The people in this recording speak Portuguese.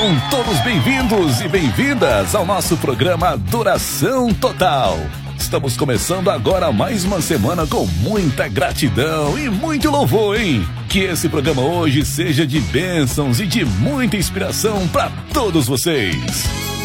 Sejam todos bem-vindos e bem-vindas ao nosso programa Adoração Total. Estamos começando agora mais uma semana com muita gratidão e muito louvor, hein? Que esse programa hoje seja de bênçãos e de muita inspiração para todos vocês.